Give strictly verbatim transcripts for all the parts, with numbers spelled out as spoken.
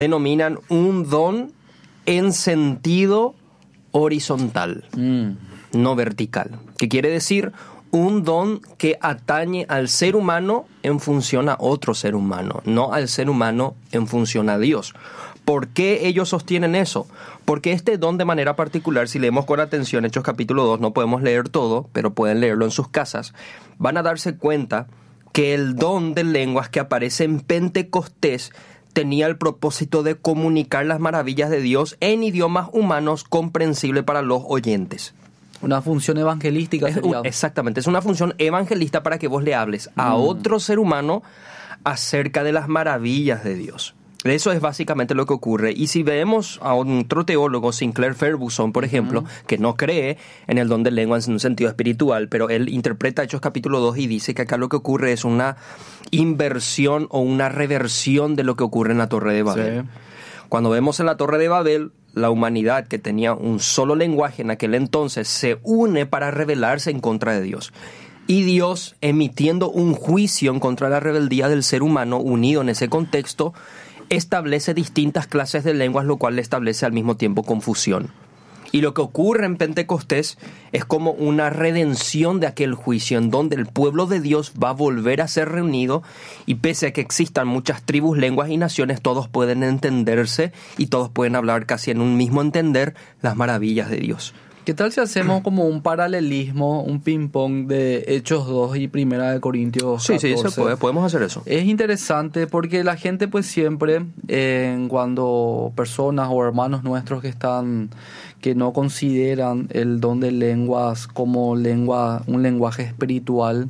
denominan un don en sentido horizontal, mm. no vertical. ¿Qué quiere decir? Un don que atañe al ser humano en función a otro ser humano, no al ser humano en función a Dios. ¿Por qué ellos sostienen eso? Porque este don de manera particular, si leemos con atención Hechos capítulo dos, no podemos leer todo, pero pueden leerlo en sus casas, van a darse cuenta que el don de lenguas que aparece en Pentecostés tenía el propósito de comunicar las maravillas de Dios en idiomas humanos comprensibles para los oyentes. Una función evangelística. Es sería. Un, exactamente, es una función evangelista para que vos le hables a mm. otro ser humano acerca de las maravillas de Dios. Eso es básicamente lo que ocurre. Y si vemos a otro teólogo, Sinclair Ferguson, por ejemplo, uh-huh. que no cree en el don de lenguas en un sentido espiritual, pero él interpreta Hechos capítulo dos y dice que acá lo que ocurre es una inversión o una reversión de lo que ocurre en la Torre de Babel. Sí. Cuando vemos en la Torre de Babel, la humanidad que tenía un solo lenguaje en aquel entonces se une para rebelarse en contra de Dios. Y Dios, emitiendo un juicio en contra de la rebeldía del ser humano unido en ese contexto, establece distintas clases de lenguas, lo cual le establece al mismo tiempo confusión. Y lo que ocurre en Pentecostés es como una redención de aquel juicio, en donde el pueblo de Dios va a volver a ser reunido, y pese a que existan muchas tribus, lenguas y naciones, todos pueden entenderse y todos pueden hablar casi en un mismo entender las maravillas de Dios. ¿Qué tal si hacemos como un paralelismo, un ping-pong de Hechos dos y Primera de Corintios catorce? Sí, sí, se puede, podemos hacer eso. Es interesante porque la gente pues siempre, eh, cuando personas o hermanos nuestros que están, que no consideran el don de lenguas como lengua, un lenguaje espiritual,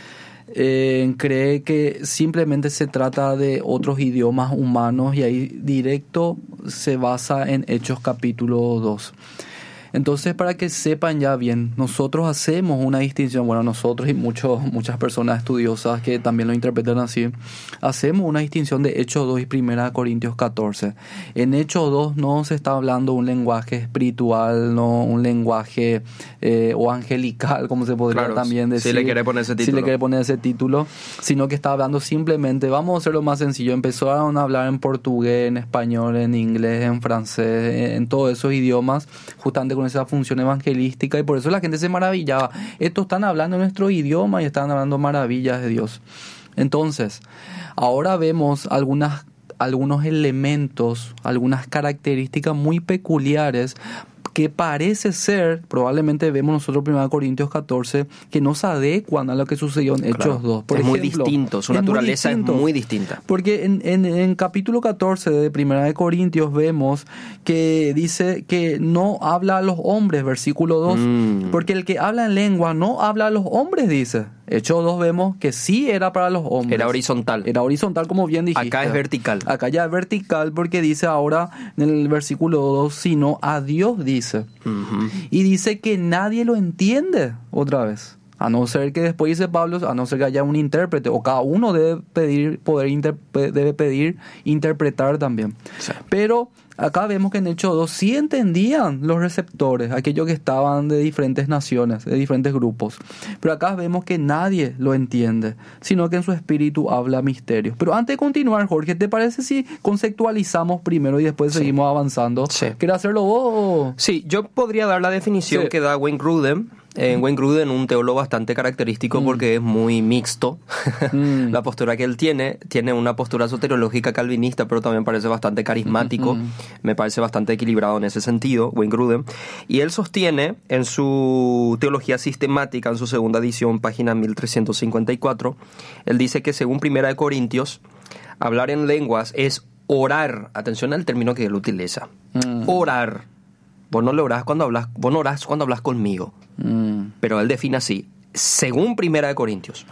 eh, cree que simplemente se trata de otros idiomas humanos, y ahí directo se basa en Hechos capítulo dos. Entonces, para que sepan ya bien, nosotros hacemos una distinción, bueno, nosotros y muchos, muchas personas estudiosas que también lo interpretan así, hacemos una distinción de Hechos dos y Primera de Corintios catorce. En Hechos dos no se está hablando un lenguaje espiritual, no un lenguaje eh, o angelical, como se podría claro, también decir. Si le quiere poner ese título. Si le quiere poner ese título, sino que está hablando simplemente, vamos a hacerlo más sencillo, empezaron a hablar en portugués, en español, en inglés, en francés, en todos esos idiomas, justamente con esa función evangelística, y por eso la gente se maravillaba. Estos están hablando nuestro idioma y están hablando maravillas de Dios. Entonces, ahora vemos algunas, algunos elementos, algunas características muy peculiares que parece ser, probablemente vemos nosotros en primera Corintios catorce, que no se adecuan a lo que sucedió en Hechos claro, dos. Por es ejemplo, muy distinto, su es naturaleza muy distinto, es muy distinta. Porque en, en, en capítulo catorce de primera de Corintios vemos que dice que no habla a los hombres, versículo dos, mm. porque el que habla en lengua no habla a los hombres, dice. Hechos dos vemos que sí era para los hombres. Era horizontal. Era horizontal, como bien dijiste. Acá es vertical. Acá ya es vertical, porque dice ahora en el versículo dos, sino a Dios dice. Uh-huh. Y dice que nadie lo entiende otra vez. A no ser que después dice Pablo, a no ser que haya un intérprete, o cada uno debe pedir, poder inter, debe pedir interpretar también. Sí. Pero acá vemos que en Hechos dos sí entendían los receptores, aquellos que estaban de diferentes naciones, de diferentes grupos. Pero acá vemos que nadie lo entiende, sino que en su espíritu habla misterios. Pero antes de continuar, Jorge, ¿te parece si conceptualizamos primero y después sí. seguimos avanzando? Sí. ¿Quieres hacerlo vos? Sí, yo podría dar la definición sí. que da Wayne Grudem. Eh, Wayne Grudem, un teólogo bastante característico mm. porque es muy mixto. mm. La postura que él tiene, tiene una postura soteriológica calvinista, pero también parece bastante carismático. Mm-hmm. Me parece bastante equilibrado en ese sentido, Wayne Grudem. Y él sostiene en su Teología Sistemática, en su segunda edición, página mil trescientos cincuenta y cuatro, él dice que según Primera de Corintios, hablar en lenguas es orar. Atención al término que él utiliza. Mm. Orar. Vos no le orás cuando hablas, vos no orás cuando hablas conmigo. Mm. Pero él define así. Según Primera de Corintios,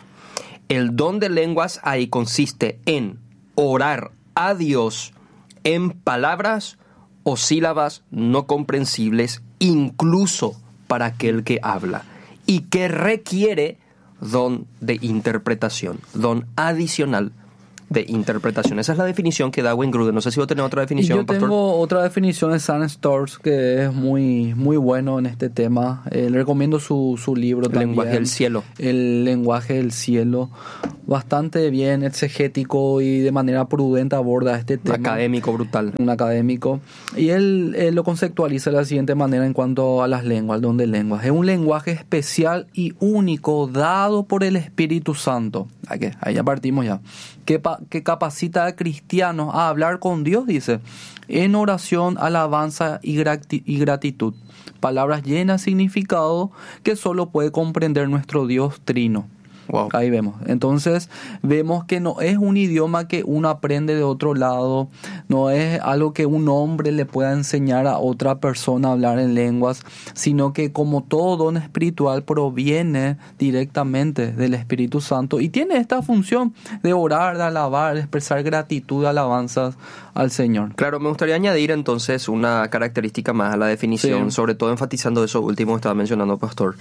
el don de lenguas ahí consiste en orar a Dios en palabras o sílabas no comprensibles, incluso para aquel que habla, y que requiere don de interpretación, don adicional de interpretación. Esa es la definición que da Wayne Grudem. No sé si vos tenés otra definición, y yo pastor. Tengo otra definición de Sam Storrs que es muy, muy bueno en este tema. Eh, le recomiendo su, su libro El también. lenguaje del cielo. El lenguaje del cielo. bastante bien exegético y de manera prudente aborda este tema. Académico, brutal. Un académico. Y él, él lo conceptualiza de la siguiente manera en cuanto a las lenguas, el don de lenguas. Es un lenguaje especial y único dado por el Espíritu Santo. Ahí, ahí ya partimos ya. Que, pa, que capacita a cristianos a hablar con Dios, dice, en oración, alabanza y, grati, y gratitud. Palabras llenas de significado que solo puede comprender nuestro Dios trino. Wow. Ahí vemos. Entonces, vemos que no es un idioma que uno aprende de otro lado, no es algo que un hombre le pueda enseñar a otra persona a hablar en lenguas, sino que como todo don espiritual proviene directamente del Espíritu Santo y tiene esta función de orar, de alabar, de expresar gratitud, alabanzas al Señor. Claro, me gustaría añadir entonces una característica más a la definición, sí. Sobre todo enfatizando eso último que estaba mencionando, Pastor.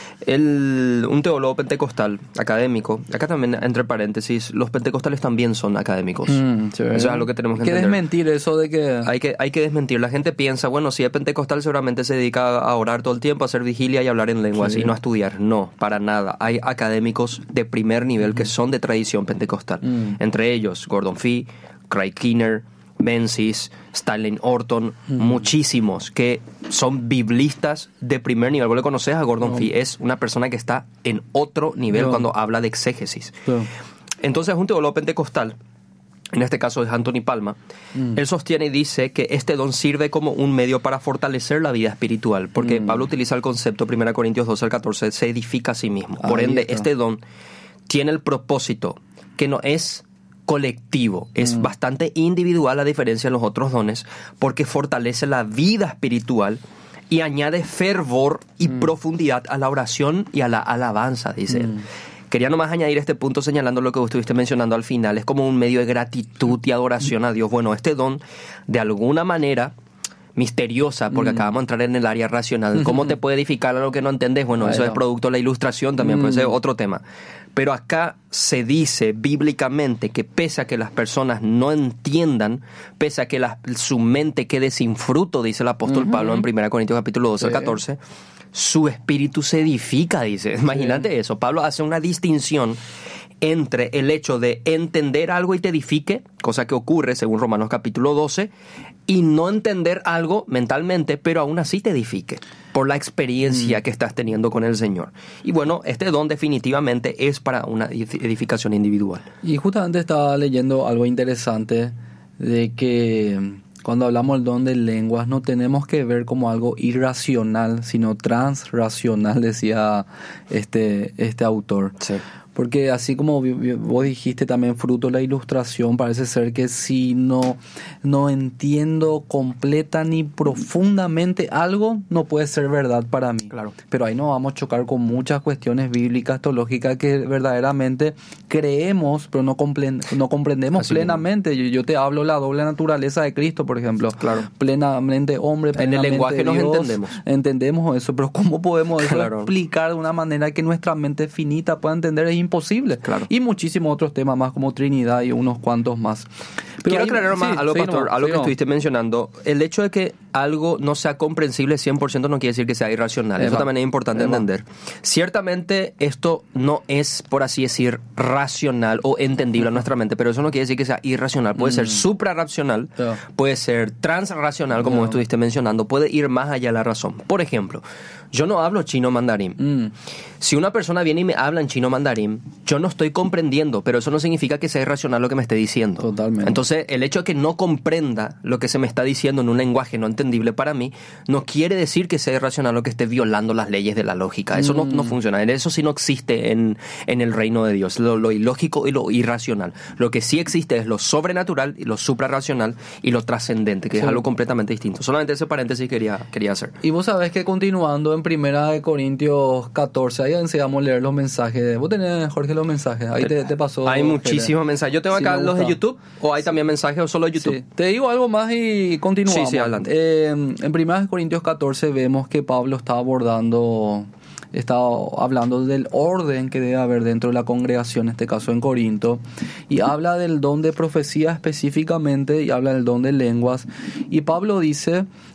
El, un teólogo pentecostal académico, acá también entre paréntesis, los pentecostales también son académicos. Mm, sí, eso es algo que tenemos que entender. Hay que desmentir eso de que... Hay que... Hay que desmentir. La gente piensa, bueno, si es pentecostal seguramente se dedica a orar todo el tiempo, a hacer vigilia y hablar en lenguas, sí. Y no a estudiar. No, para nada. Hay académicos de primer nivel mm. que son de tradición pentecostal. Mm. Entre ellos, Gordon Fee, Craig Keener, Menzies, Stanley Orton, mm. muchísimos que son biblistas de primer nivel. ¿Vos le conocés a Gordon no. Fee? Es una persona que está en otro nivel no. cuando habla de exégesis. No. Entonces, un teólogo pentecostal, en este caso es Anthony Palma, mm. él sostiene y dice que este don sirve como un medio para fortalecer la vida espiritual, porque mm. Pablo utiliza el concepto, primera Corintios doce al catorce, se edifica a sí mismo. Por Ahí ende, está. Este don tiene el propósito que no es colectivo, es mm. bastante individual a diferencia de los otros dones, porque fortalece la vida espiritual y añade fervor y mm. profundidad a la oración y a la alabanza, dice mm. él. Quería nomás añadir este punto señalando lo que vos estuviste mencionando al final, es como un medio de gratitud y adoración a Dios. Bueno, este don, de alguna manera misteriosa, porque mm. acabamos de entrar en el área racional. ¿Cómo te puede edificar algo que no entendés? Bueno, Ay, eso no. es producto de la ilustración también, mm. puede ser otro tema. Pero acá se dice bíblicamente que pese a que las personas no entiendan, pese a que la, su mente quede sin fruto, dice el apóstol uh-huh. Pablo en primera Corintios capítulo doce al catorce, su espíritu se edifica, dice. Imagínate sí. eso. Pablo hace una distinción entre el hecho de entender algo y te edifique, cosa que ocurre según Romanos capítulo doce, y no entender algo mentalmente, pero aún así te edifique por la experiencia mm. que estás teniendo con el Señor. Y bueno, este don definitivamente es para una edificación individual. Y justamente estaba leyendo algo interesante de que cuando hablamos del don de lenguas no tenemos que ver como algo irracional, sino transracional, decía este, este autor. Sí. Porque así como vos dijiste también, fruto de la ilustración, parece ser que si no, no entiendo completa ni profundamente algo, no puede ser verdad para mí. Claro. Pero ahí nos vamos a chocar con muchas cuestiones bíblicas, teológicas, que verdaderamente creemos, pero no, compre- no comprendemos así plenamente. Yo, yo te hablo la doble naturaleza de Cristo, por ejemplo. Claro. Plenamente hombre, plenamente en el lenguaje Dios, nos entendemos. Entendemos eso, pero ¿cómo podemos eso claro. explicar de una manera que nuestra mente finita pueda entender? Es imposible. Claro. Y muchísimos otros temas más como Trinidad y unos cuantos más. Pero quiero aclarar más sí, algo, sí, Pastor, no, algo sí, que no. estuviste mencionando. El hecho de que algo no sea comprensible cien por ciento no quiere decir que sea irracional. Eva. Eso también es importante Eva. entender. Ciertamente esto no es, por así decir, racional o entendible a nuestra mente, pero eso no quiere decir que sea irracional. Puede mm. ser suprarracional, yeah. puede ser transracional, como yeah. estuviste mencionando, puede ir más allá de la razón. Por ejemplo, yo no hablo chino mandarín. Mm. Si una persona viene y me habla en chino mandarín, yo no estoy comprendiendo, pero eso no significa que sea irracional lo que me esté diciendo. Totalmente. Entonces, el hecho de que no comprenda lo que se me está diciendo en un lenguaje no entendible para mí, no quiere decir que sea irracional o que esté violando las leyes de la lógica. Eso mm. no, no funciona. Eso sí no existe en, en el reino de Dios. Lo, lo ilógico y lo irracional. Lo que sí existe es lo sobrenatural, y lo suprarracional y lo trascendente, que sí. es algo completamente distinto. Solamente ese paréntesis quería, quería hacer. Y vos sabés que continuando en primera de Corintios catorce, ahí enseñamos a leer los mensajes. Vos tenés, Jorge, los mensajes. Ahí te, te pasó. Hay muchísimos mensajes. Yo tengo acá sí los de YouTube, o hay sí. también mensajes o solo YouTube. Sí. Te digo algo más y continuamos. Sí, sí, adelante. Eh, en primera de Corintios catorce vemos que Pablo está abordando, está hablando del orden que debe haber dentro de la congregación, en este caso en Corinto, y habla del don de profecía específicamente, y habla del don de lenguas. Y Pablo dice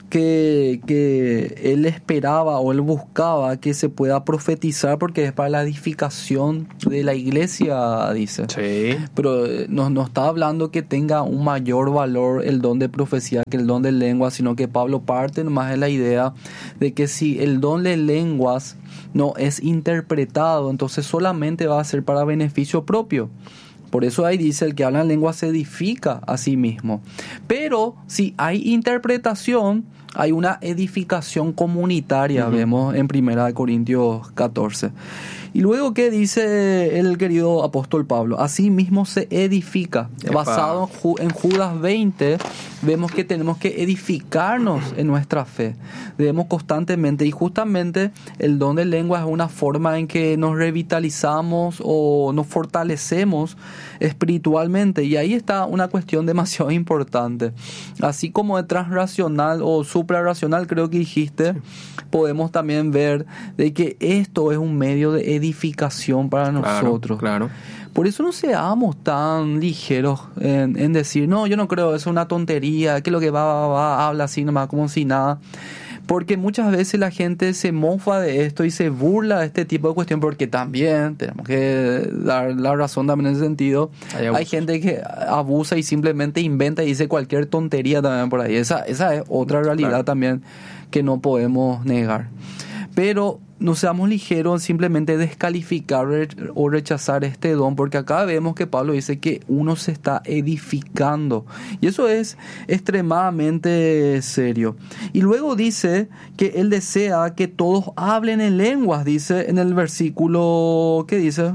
que, que él esperaba o él buscaba que se pueda profetizar porque es para la edificación de la iglesia, dice. Sí. Pero no, no está hablando que tenga un mayor valor el don de profecía que el don de lengua, sino que Pablo parte nomás de la idea de que si el don de lenguas no es interpretado, entonces solamente va a ser para beneficio propio. Por eso ahí dice, el que habla en lengua se edifica a sí mismo. Pero si hay interpretación, hay una edificación comunitaria, uh-huh. vemos en primera de Corintios catorce. Y luego, ¿qué dice el querido apóstol Pablo? Así mismo se edifica. Epa. Basado en Judas veinte, vemos que tenemos que edificarnos en nuestra fe. Debemos constantemente, y justamente el don de lengua es una forma en que nos revitalizamos o nos fortalecemos espiritualmente. Y ahí está una cuestión demasiado importante. Así como de transracional o suprarracional, creo que dijiste, podemos también ver de que esto es un medio de edificación edificación para nosotros. Claro, claro. Por eso no seamos tan ligeros en, en decir, no, yo no creo, es una tontería, que lo que va, va, va, habla así nomás como si nada. Porque muchas veces la gente se mofa de esto y se burla de este tipo de cuestión, porque también tenemos que dar la razón también en ese sentido. Hay, Hay gente que abusa y simplemente inventa y dice cualquier tontería también por ahí. Esa, esa es otra realidad claro. también que no podemos negar. Pero no seamos ligeros en simplemente descalificar o rechazar este don, porque acá vemos que Pablo dice que uno se está edificando, y eso es extremadamente serio. Y luego dice que él desea que todos hablen en lenguas, dice en el versículo, ¿qué dice?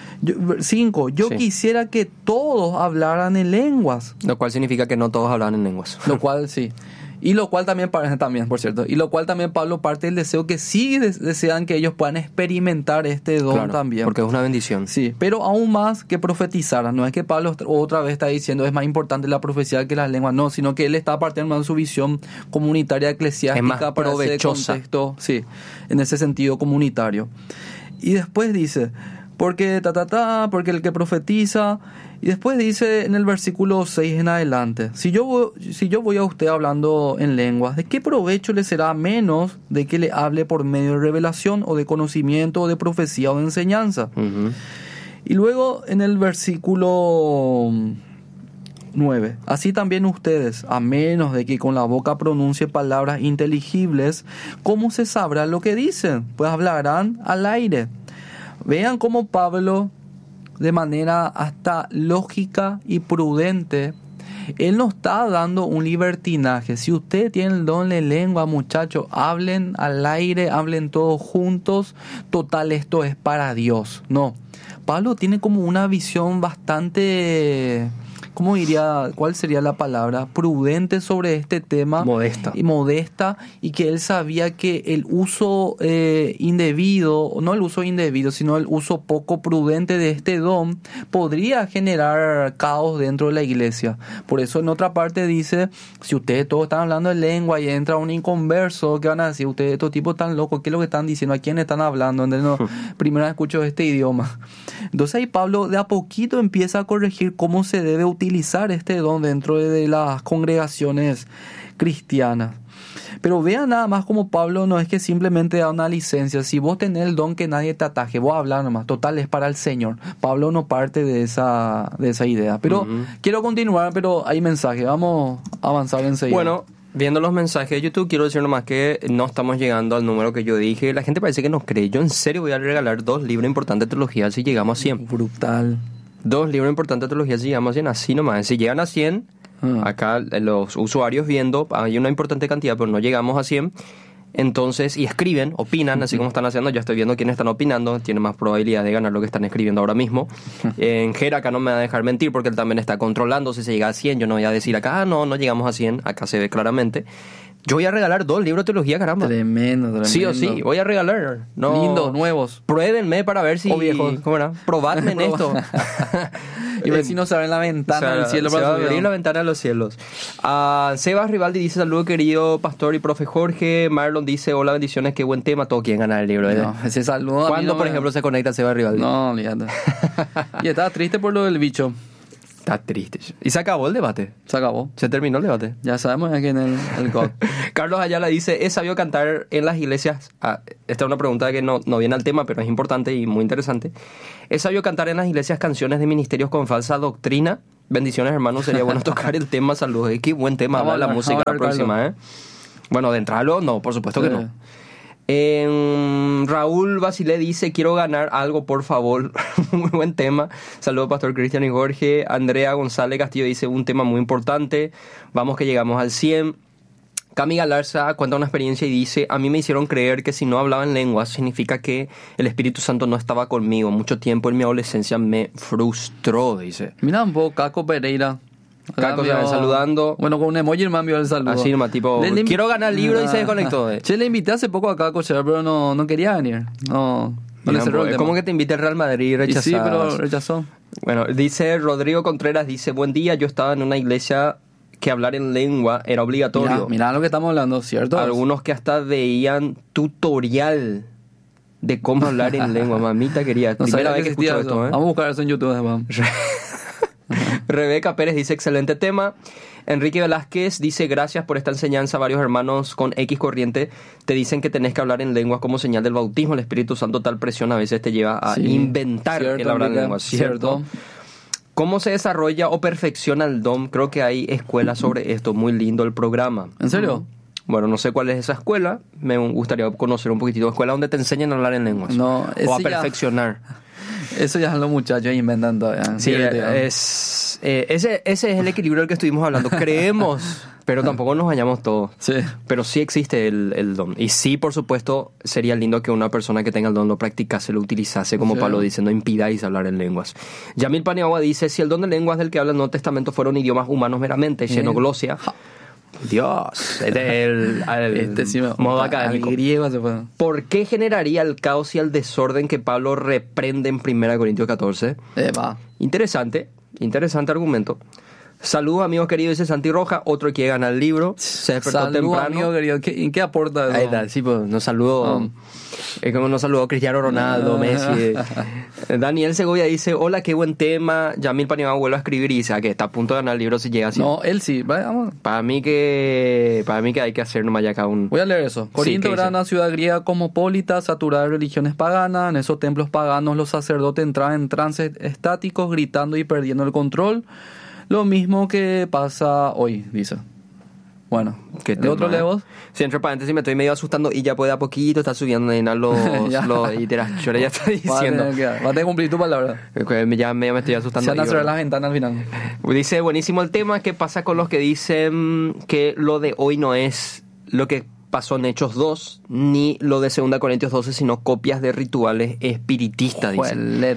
cinco. Yo sí. quisiera que todos hablaran en lenguas. Lo cual significa que no todos hablan en lenguas. Lo cual sí. Y lo cual también, también, por cierto, y lo cual también Pablo parte del deseo que sí desean que ellos puedan experimentar este don claro, también. Porque es una bendición. Sí, pero aún más que profetizaran. No es que Pablo otra vez está diciendo es más importante la profecía que las lenguas, no, sino que él está partiendo de su visión comunitaria eclesiástica es más para provechosa. ese contexto, sí, en ese sentido comunitario. Y después dice, porque ta ta ta, porque el que profetiza. Y después dice en el versículo seis en adelante, si yo, voy, si yo voy a usted hablando en lenguas, ¿de qué provecho le será menos de que le hable por medio de revelación o de conocimiento o de profecía o de enseñanza? Uh-huh. Y luego en el versículo nueve, así también ustedes, a menos de que con la boca pronuncie palabras inteligibles, ¿cómo se sabrá lo que dicen? Pues hablarán al aire. Vean cómo Pablo, de manera hasta lógica y prudente, él no está dando un libertinaje. Si usted tiene el don de lengua, muchachos, hablen al aire, hablen todos juntos. Total, esto es para Dios. No. Pablo tiene como una visión bastante, ¿cómo diría? ¿Cuál sería la palabra? Prudente sobre este tema. Modesta. Y modesta, y que él sabía que el uso eh, indebido, no el uso indebido, sino el uso poco prudente de este don podría generar caos dentro de la iglesia. Por eso en otra parte dice, si ustedes todos están hablando en lengua y entra un inconverso, ¿qué van a decir? Ustedes, estos tipos están locos, ¿qué es lo que están diciendo? ¿A quién están hablando? No, primero escucho este idioma. Entonces ahí Pablo de a poquito empieza a corregir cómo se debe utilizar este don dentro de las congregaciones cristianas. Pero vean nada más como Pablo no es que simplemente da una licencia. Si vos tenés el don que nadie te ataje, vos hablas nomás, total es para el Señor. Pablo no parte de esa, de esa idea. Pero uh-huh. quiero continuar, pero hay mensaje. Vamos a avanzar enseguida. Bueno, viendo los mensajes de YouTube, quiero decir nomás que no estamos llegando al número que yo dije. La gente parece que nos cree. Yo en serio voy a regalar dos libros importantes de teología si llegamos a cien. Brutal. Dos libros importantes de teología si llegamos a cien, así nomás. Si llegan a cien, uh-huh. acá los usuarios viendo, hay una importante cantidad, pero no llegamos a cien. Entonces, y escriben, opinan, uh-huh. así como están haciendo. Ya estoy viendo quiénes están opinando. Tienen más probabilidad de ganar lo que están escribiendo ahora mismo. Uh-huh. En Jera acá no me va a dejar mentir porque él también está controlando. Si se llega a cien, yo no voy a decir acá, ah, no, no llegamos a cien. Acá se ve claramente. Yo voy a regalar dos libros de teología, caramba. Tremendo, tremendo. Sí o sí, voy a regalar. No, lindos, nuevos. Pruébenme para ver si... O viejos. ¿Cómo era? Probadme en esto. Y vecinos se abren la ventana o sea, del cielo. Se para va a abrir la ventana de los cielos. Uh, Sebas Rivaldi dice, saludo querido pastor y profe Jorge. Marlon dice, hola, bendiciones, qué buen tema. Todos quieren ganar el libro. ¿eh? No, ese saludo. ¿Cuándo, no por me... ejemplo, se conecta Sebas Rivaldi? No, olvídate. Y estaba triste por lo del bicho. Está triste. Y se acabó el debate. Se acabó. Se terminó el debate. Ya sabemos aquí en el, el God. Carlos Ayala dice, ¿es sabio cantar en las iglesias? Ah, esta es una pregunta que no, no viene al tema, pero es importante y muy interesante. ¿Es sabio cantar en las iglesias canciones de ministerios con falsa doctrina? Bendiciones, hermanos. Sería bueno tocar el tema. Saludos. Eh, qué buen tema. Habla la música la próxima, ¿eh? Bueno, de entrarlo, no, por supuesto sí. que no. Eh, Raúl Basilé dice, quiero ganar algo, por favor. Muy buen tema. Saludos, Pastor Cristian y Jorge. Andrea González Castillo dice, un tema muy importante. Vamos que llegamos al cien. Cami Galarza cuenta una experiencia y dice, a mí me hicieron creer que si no hablaba en lenguas significa que el Espíritu Santo no estaba conmigo. Mucho tiempo en mi adolescencia me frustró, dice. Mira un poco, Caco Pereira. Caco se va saludando. Bueno, con un emoji me envió el saludo. Así nomás, tipo, le, le quiero ganar el libro y se desconectó. Eh. Che, le invité hace poco a Caco, pero no, no quería venir. No, no le cerró el tema. ¿Cómo que te invité al Real Madrid y rechazaste? Sí, pero rechazó. Bueno, dice Rodrigo Contreras, dice, buen día, yo estaba en una iglesia que hablar en lengua era obligatorio. Mira, mira lo que estamos hablando, ¿cierto? Algunos que hasta veían tutorial de cómo hablar en lengua. Mamita quería. No Primera vez que escucho eso. esto, ¿eh? Vamos a buscar eso en YouTube, además. Rebeca Pérez dice, excelente tema. Enrique Velázquez dice, gracias por esta enseñanza. Varios hermanos con X corriente te dicen que tenés que hablar en lenguas como señal del bautismo. El Espíritu Santo, tal presión a veces te lleva a sí, inventar cierto, el hablar en lenguas. ¿Cierto? ¿Cómo se desarrolla o perfecciona el don? Creo que hay escuelas sobre esto. Muy lindo el programa. ¿En serio? Bueno, no sé cuál es esa escuela. Me gustaría conocer un poquitito. Escuela donde te enseñan a hablar en lenguas. No, o a perfeccionar. Ya... Eso ya los muchachos inventan todavía. Sí, es, eh, ese, ese es el equilibrio del que estuvimos hablando. Creemos, pero tampoco nos bañamos todos. Sí. Pero sí existe el, el don. Y sí, por supuesto, sería lindo que una persona que tenga el don lo practicase, lo utilizase, como sí. Pablo dice, no impidáis hablar en lenguas. Yamil Paniagua dice, si el don de lenguas del que habla el Nuevo Testamento fueron idiomas humanos meramente, xenoglosia... Ja. Dios, este es el, el este sí me, modo académico. Griego se puede. ¿Por qué generaría el caos y el desorden que Pablo reprende en primera Corintios catorce? Eva. Interesante, interesante argumento. Saludos, amigos queridos, dice Santi Roja. Otro que quiere ganar el libro. Se despertó Saludos, temprano. amigo querido. ¿Qué, ¿En qué aporta eso? Ahí está, sí, pues nos saludó. Um. Es como nos saludó Cristiano Ronaldo, uh. Messi. Daniel Segovia dice, hola, qué buen tema. Yamil Paniagua vuelve a escribir y dice que está a punto de ganar el libro si llega así. No, él sí. Vamos. Para mí que para mí que hay que hacer nomás ya cada un... Voy a leer eso. Corinto era una ciudad griega cosmopolita, saturada de religiones paganas. En esos templos paganos los sacerdotes entraban en trances estáticos, gritando y perdiendo el control. Lo mismo que pasa hoy, dice. Bueno, ¿qué ¿de otro leo? Sí, entre paréntesis me estoy medio asustando y ya puede a poquito estar subiendo en los, los interacciones, ya está diciendo. Va a tener que, va a tener que cumplir tu palabra. Ya me, me estoy asustando. Se van a cerrar las ventanas al final. Dice, buenísimo el tema. ¿Qué pasa con los que dicen que lo de hoy no es lo que pasó en Hechos dos, ni lo de segunda Corintios doce, sino copias de rituales espiritistas? Dice.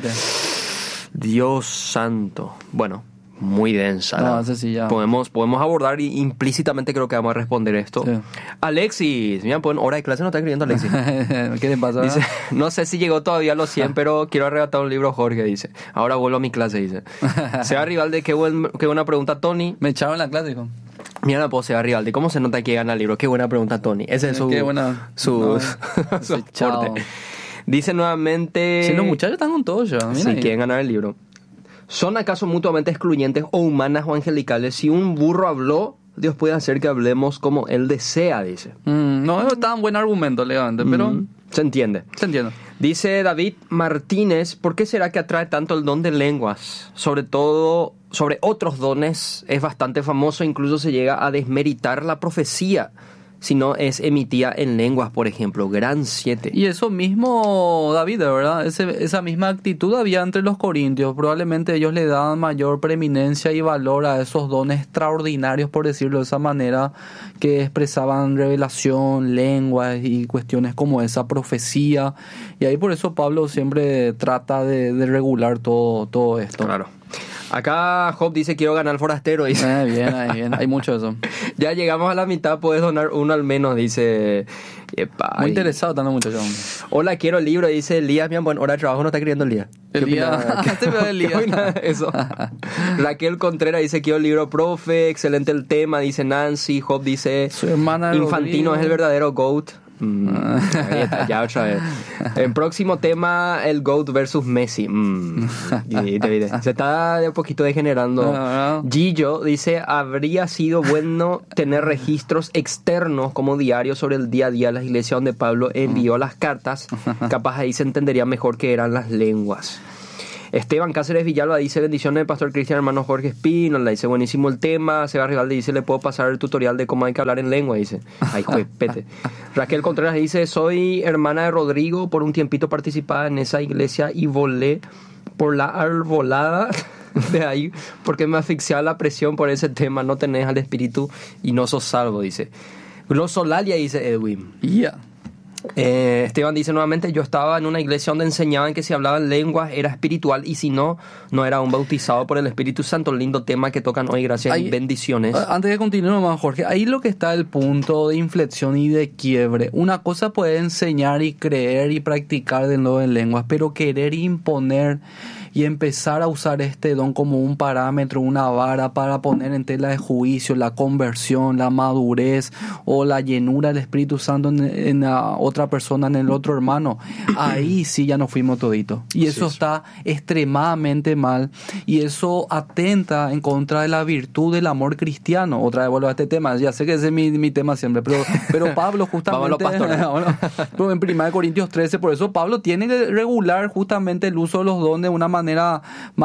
Dios santo. Bueno, muy densa. No, ese sí ya. Podemos, podemos abordar y implícitamente creo que vamos a responder esto. Sí. Alexis, mira, pues hora de clase no está escribiendo Alexis. ¿Qué le pasa? Dice, no sé si llegó todavía a los cien, pero quiero arrebatar un libro, Jorge, dice. Ahora vuelvo a mi clase, dice. Seba Rivalde, qué, buen, qué buena pregunta, Tony. Me echaron en la clase, hijo. Mira, pues Seba Rivalde, ¿cómo se nota que gana el libro? Qué buena pregunta, Tony. Ese es su, qué buena. su, no, su aporte. Dice nuevamente... Si los muchachos están con todo ya. Mira sí, ahí. Quieren ganar el libro. ¿Son acaso mutuamente excluyentes o humanas o angelicales? Si un burro habló, Dios puede hacer que hablemos como Él desea, dice. Mm, no, es tan buen argumento, legalmente, pero... Mm, se entiende. Se entiende. Dice David Martínez, ¿por qué será que atrae tanto el don de lenguas? Sobre todo, sobre otros dones, es bastante famoso, incluso se llega a desmeritar la profecía. Si no es emitida en lenguas, por ejemplo. Gran siete. Y eso mismo, David, ¿verdad? Ese, esa misma actitud había entre los corintios. Probablemente ellos le daban mayor preeminencia y valor a esos dones extraordinarios, por decirlo de esa manera, que expresaban revelación, lenguas y cuestiones como esa, profecía. Y ahí por eso Pablo siempre trata de, de regular todo, todo esto. Claro. Acá Job dice, quiero ganar el forastero. Dice. Eh, bien, ahí, bien. Hay mucho de eso. Ya llegamos a la mitad, puedes donar uno al menos, dice. Epa, muy interesado están los muchachos. Hola, quiero el libro, dice Elías. Bien, bueno, hora de trabajo no está escribiendo Elías. Elías. ¿Qué opina Elías? Eso. Raquel Contreras dice, quiero el libro, profe. Excelente el tema, dice Nancy. Job dice, su hermana Infantino Rodrigo. Es el verdadero GOAT. Mm, ahí está, ya otra vez. El próximo tema, el GOAT versus Messi. Mm, y, te, se está de un poquito degenerando. No, no. Gillo dice, habría sido bueno tener registros externos como diarios sobre el día a día de las iglesias donde Pablo envió las cartas. Capaz ahí se entendería mejor qué eran las lenguas. Esteban Cáceres Villalba dice, bendiciones, Pastor Cristian, hermano Jorge Espínola, dice, buenísimo el tema. Seba Rivaldi dice, le puedo pasar el tutorial de cómo hay que hablar en lengua, dice. Ay, juepete. Raquel Contreras dice, soy hermana de Rodrigo, por un tiempito participaba en esa iglesia y volé por la arbolada de ahí porque me asfixiaba la presión por ese tema, no tenés al espíritu y no sos salvo, dice. Glosolalia, dice Edwin. Yeah. Eh, Esteban dice nuevamente, yo estaba en una iglesia donde enseñaban que si hablaban lenguas era espiritual y si no, no era un bautizado por el Espíritu Santo. Lindo tema que tocan hoy, gracias ahí, y bendiciones. Antes de continuar más, Jorge, ahí lo que está el punto de inflexión y de quiebre. Una cosa puede enseñar y creer y practicar de nuevo en lenguas, pero querer imponer y empezar a usar este don como un parámetro, una vara para poner en tela de juicio la conversión, la madurez o la llenura del Espíritu Santo en, en la otra persona, en el otro hermano, ahí sí ya nos fuimos toditos. Y eso sí, está extremadamente mal y eso atenta en contra de la virtud del amor cristiano. Otra vez vuelvo a este tema, ya sé que ese es mi, mi tema siempre, pero, pero Pablo justamente en primera de Corintios trece, por eso Pablo tiene que regular justamente el uso de los dones de una manera manera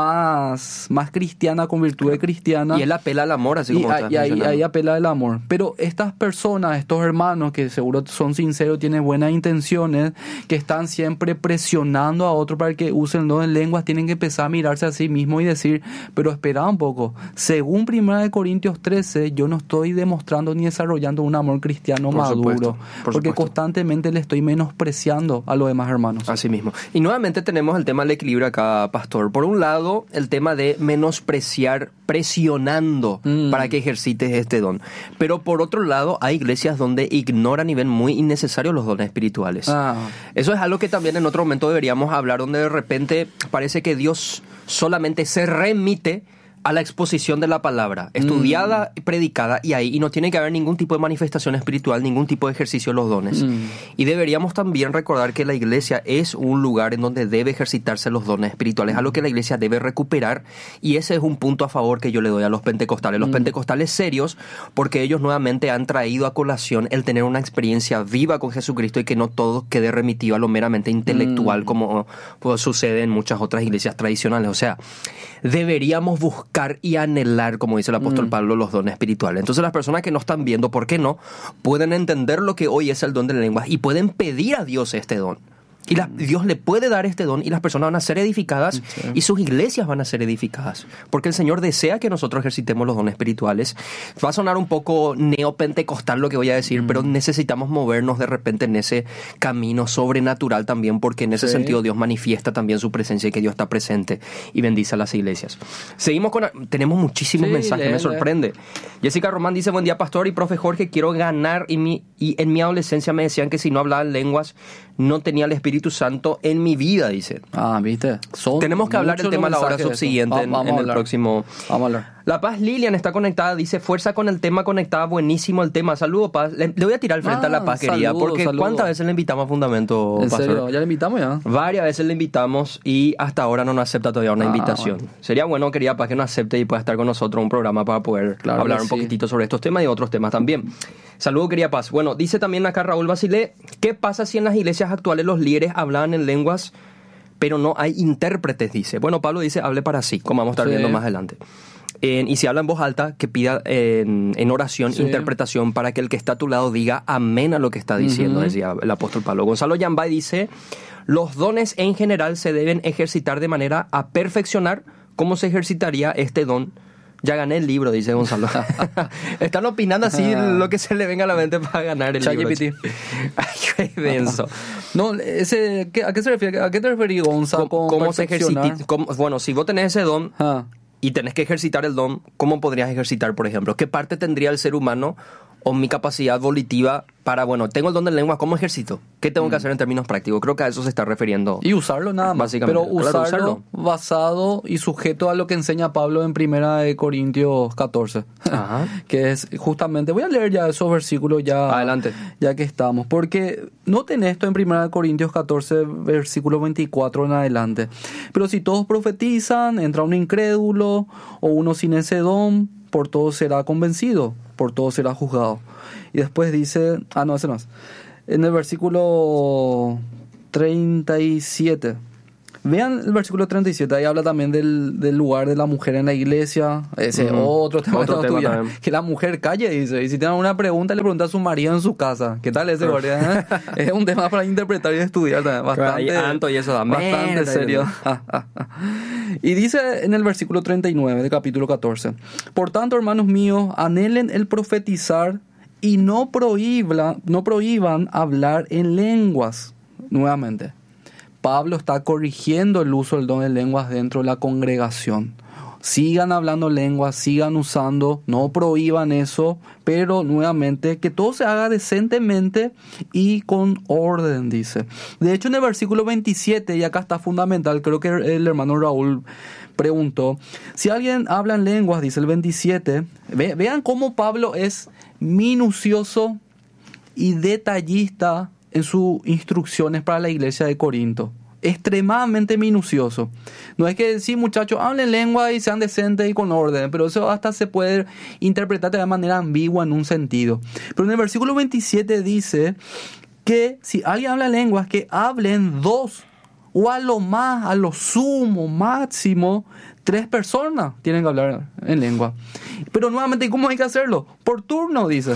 más, más cristiana, con virtudes cristianas. Y él apela al amor, así como y, y ahí, ahí apela al amor. Pero estas personas, estos hermanos que seguro son sinceros, tienen buenas intenciones, que están siempre presionando a otro para que usen dos en lenguas, tienen que empezar a mirarse a sí mismos y decir, pero espera un poco, según primera de Corintios trece, yo no estoy demostrando ni desarrollando un amor cristiano por maduro, supuesto, por porque supuesto. Constantemente le estoy menospreciando a los demás hermanos. Así mismo. Y nuevamente tenemos el tema del equilibrio acá, Pastor. Por un lado, el tema de menospreciar presionando mm. para que ejercites este don. Pero por otro lado, hay iglesias donde ignoran y ven muy innecesarios los dones espirituales. Ah. Eso es algo que también en otro momento deberíamos hablar, donde de repente parece que Dios solamente se remite a la exposición de la palabra, estudiada, mm. predicada, y ahí y no tiene que haber ningún tipo de manifestación espiritual, ningún tipo de ejercicio de los dones. Mm. Y deberíamos también recordar que la iglesia es un lugar en donde debe ejercitarse los dones espirituales, mm. algo que la iglesia debe recuperar, y ese es un punto a favor que yo le doy a los pentecostales. Los mm. pentecostales serios, porque ellos nuevamente han traído a colación el tener una experiencia viva con Jesucristo y que no todo quede remitido a lo meramente intelectual, mm. como pues, sucede en muchas otras iglesias tradicionales. O sea, deberíamos buscar y anhelar, como dice el apóstol mm. Pablo, los dones espirituales. Entonces las personas que no están viendo, ¿por qué no? Pueden entender lo que hoy es el don de la lengua y pueden pedir a Dios este don. Y la, Dios le puede dar este don y las personas van a ser edificadas sí. y sus iglesias van a ser edificadas. Porque el Señor desea que nosotros ejercitemos los dones espirituales. Va a sonar un poco neopentecostal lo que voy a decir, mm. pero necesitamos movernos de repente en ese camino sobrenatural también, porque en ese sí. sentido Dios manifiesta también su presencia y que Dios está presente y bendice a las iglesias. Seguimos con... Tenemos muchísimos sí, mensajes, lee, me sorprende. Lee. Jessica Román dice, buen día, pastor y profe Jorge, quiero ganar y, mi, y en mi adolescencia me decían que si no hablaba lenguas no tenía el Espíritu Santo en mi vida, dice. Ah, ¿viste? Son Tenemos que hablar del tema a la hora subsiguiente en, en el próximo... Vamos a hablar. La Paz Lilian está conectada, dice, fuerza con el tema conectada, buenísimo el tema. Saludos, Paz. Le, le voy a tirar al frente ah, a La Paz, querida, saludo, porque saludo. ¿Cuántas veces le invitamos a Fundamento, ¿En pastor? serio? ¿Ya le invitamos ya? Varias veces le invitamos y hasta ahora no nos acepta todavía una ah, invitación. Bueno. Sería bueno, querida Paz, que nos acepte y pueda estar con nosotros en un programa para poder claro hablar un sí. poquitito sobre estos temas y otros temas también. Saludos, querida Paz. Bueno, dice también acá Raúl Basilé, ¿qué pasa si en las iglesias actuales los líderes hablan en lenguas pero no hay intérpretes? Dice. Bueno, Pablo dice, hable para sí, como vamos a estar sí. viendo más adelante. En, y si habla en voz alta, que pida en, en oración, sí. interpretación, para que el que está a tu lado diga amén a lo que está diciendo, uh-huh. decía el apóstol Pablo. Gonzalo Yambay dice, los dones en general se deben ejercitar de manera a perfeccionar cómo se ejercitaría este don. Ya gané el libro, dice Gonzalo. Están opinando así ah. lo que se le venga a la mente para ganar el Chay libro. Ay, qué denso. No, ese, ¿a qué se refiere? ¿A qué te referís, Gonzalo? ¿Cómo, cómo se ejercita? Cómo, bueno, si vos tenés ese don ah. y tenés que ejercitar el don, ¿cómo podrías ejercitar, por ejemplo? ¿Qué parte tendría el ser humano o mi capacidad volitiva para, bueno, tengo el don de lenguas, ¿cómo ejercito? ¿Qué tengo que hacer en términos prácticos? Creo que a eso se está refiriendo. Y usarlo nada más. Básicamente. Pero usarlo, Claro, usarlo basado y sujeto a lo que enseña Pablo en primera de Corintios catorce. Ajá. Que es justamente, voy a leer ya esos versículos ya, Adelante. ya que estamos. Porque noten esto en primera de Corintios catorce, versículo veinticuatro en adelante. Pero si todos profetizan, entra un incrédulo o uno sin ese don, por todo será convencido, por todo será juzgado. Y después dice, ah no, ese no es. En el versículo treinta y siete. Vean el versículo treinta y siete, ahí habla también del, del lugar de la mujer en la iglesia. Ese uh-huh. otro tema, otro tema tuya, también. que la mujer calle, dice. Y si tienen una pregunta, le pregunta a su marido en su casa. ¿Qué tal ese, guardia? Es un tema para interpretar y estudiar también. Bastante, Anto y eso da bastante merda, serio. Y dice en el versículo treinta y nueve del capítulo catorce. Por tanto, hermanos míos, anhelen el profetizar y no prohíban, no prohíban hablar en lenguas. Nuevamente, Pablo está corrigiendo el uso del don de lenguas dentro de la congregación. Sigan hablando lenguas, sigan usando, no prohíban eso, pero nuevamente que todo se haga decentemente y con orden, dice. De hecho, en el versículo veintisiete, y acá está fundamental, creo que el hermano Raúl preguntó, si alguien habla en lenguas, dice el veintisiete, ve, vean cómo Pablo es minucioso y detallista en sus instrucciones para la iglesia de Corinto. Extremadamente minucioso. No es que sí, muchachos, hablen lengua y sean decentes y con orden, pero eso hasta se puede interpretar de manera ambigua en un sentido. Pero en el versículo veintisiete dice que si alguien habla lenguas, que hablen dos, o a lo más, a lo sumo, máximo, tres personas tienen que hablar en lengua. Pero nuevamente, ¿cómo hay que hacerlo? Por turno, dice.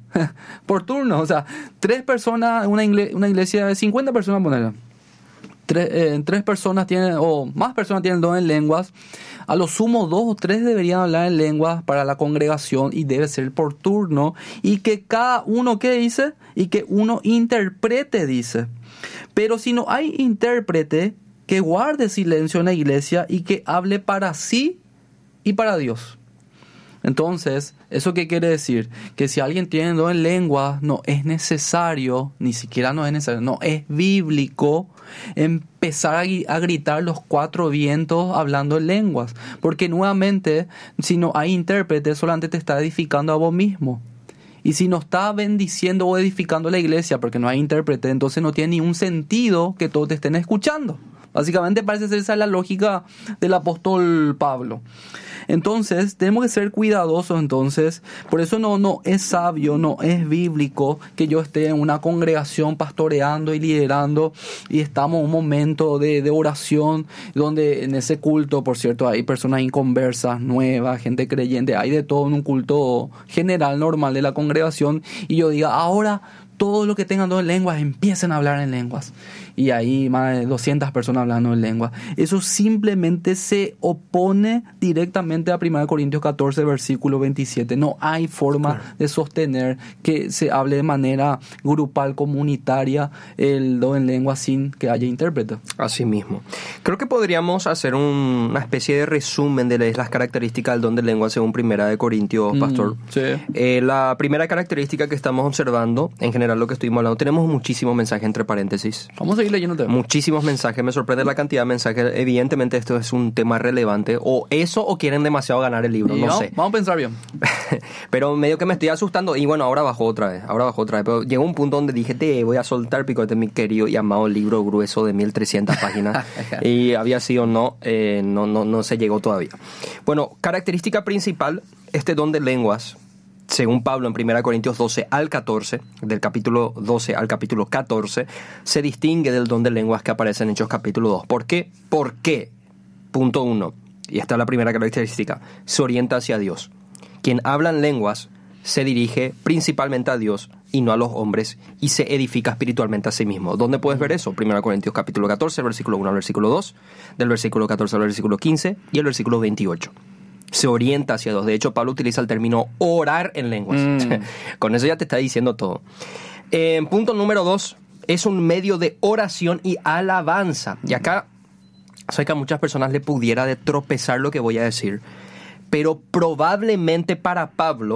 Por turno, o sea, tres personas, una, igle- una iglesia de cincuenta personas, ponerla. Tres, eh, tres personas tienen, o más personas tienen don en lenguas. A lo sumo, dos o tres deberían hablar en lenguas para la congregación y debe ser por turno. Y que cada uno, ¿qué dice? Y que uno interprete, dice. Pero si no hay intérprete, que guarde silencio en la iglesia y que hable para sí y para Dios. Entonces, ¿eso qué quiere decir? Que si alguien tiene don en lengua, no es necesario, ni siquiera no es necesario, no es bíblico empezar a, a gritar los cuatro vientos hablando en lenguas. Porque nuevamente, si no hay intérprete, solamente te está edificando a vos mismo. Y si no está bendiciendo o edificando la iglesia porque no hay intérprete, entonces no tiene ningún sentido que todos te estén escuchando. Básicamente parece ser esa la lógica del apóstol Pablo. Entonces, tenemos que ser cuidadosos entonces. Por eso no, no es sabio, no es bíblico que yo esté en una congregación pastoreando y liderando y estamos en un momento de, de oración donde en ese culto, por cierto, hay personas inconversas, nuevas, gente creyente, hay de todo en un culto general, normal de la congregación y yo diga, ahora todos los que tengan dos lenguas empiecen a hablar en lenguas. Y ahí más de doscientas personas hablando en lengua. Eso simplemente se opone directamente a primera de Corintios catorce, versículo veintisiete. No hay forma claro. de sostener que se hable de manera grupal, comunitaria, el don en lengua sin que haya intérprete. Así mismo. Creo que podríamos hacer un, una especie de resumen de las características del don de lengua según primera de Corintios, pastor. Mm, sí. Eh, la primera característica que estamos observando, en general lo que estuvimos hablando, tenemos muchísimos mensajes entre paréntesis. Vamos a ir leyendo. Muchísimos mensajes, me sorprende la cantidad de mensajes. Evidentemente esto es un tema relevante, o eso o quieren demasiado ganar el libro, no, no sé. Vamos a pensar bien. Pero medio que me estoy asustando y bueno, ahora bajó otra vez, ahora bajó otra vez. Pero llegó un punto donde dije, te voy a soltar picote, mi querido y amado libro grueso de mil trescientas páginas. Y había sido no, eh, no, no, no se llegó todavía. Bueno, característica principal, este don de lenguas, según Pablo en primera Corintios doce al catorce, del capítulo doce al capítulo catorce, se distingue del don de lenguas que aparece en Hechos capítulo dos. ¿Por qué? ¿Por qué? Punto uno, y esta es la primera característica, se orienta hacia Dios. Quien habla en lenguas se dirige principalmente a Dios y no a los hombres, y se edifica espiritualmente a sí mismo. ¿Dónde puedes ver eso? primera Corintios capítulo catorce, versículo uno al versículo dos, del versículo catorce al versículo quince y el versículo veintiocho. Se orienta hacia Dios. De hecho, Pablo utiliza el término orar en lenguas. Mm. Con eso ya te está diciendo todo. Eh, punto número dos, es un medio de oración y alabanza. Y acá, sé que a muchas personas le pudiera de tropezar lo que voy a decir, pero probablemente para Pablo,